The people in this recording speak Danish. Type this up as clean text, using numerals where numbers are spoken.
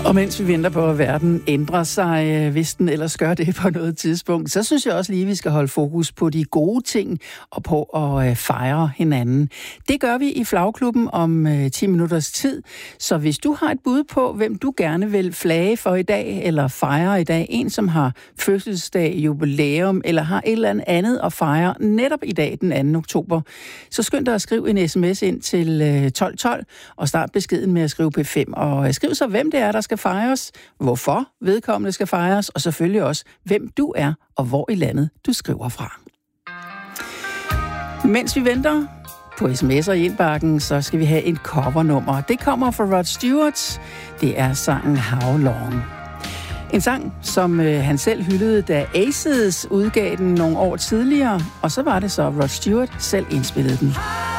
Og mens vi venter på, at verden ændrer sig, hvis den ellers gør det på noget tidspunkt, så synes jeg også lige, at vi skal holde fokus på de gode ting og på at fejre hinanden. Det gør vi i Flagklubben om 10 minutters tid. Så hvis du har et bud på, hvem du gerne vil flage for i dag, eller fejre i dag, en som har fødselsdag, jubilæum, eller har et eller andet at fejre netop i dag, den 2. oktober, så skynd dig at skrive en sms ind til 1212 og start beskeden med at skrive P5. Og skriv så, hvem det er, der skal fejres, hvorfor vedkommende skal fejres, og selvfølgelig også, hvem du er, og hvor i landet du skriver fra. Mens vi venter på sms'er i indbakken, så skal vi have et covernummer. Det kommer fra Rod Stewart. Det er sangen How Long. En sang, som han selv hyldede, da Aces udgav den nogle år tidligere, og så var det så Rod Stewart selv indspillede den.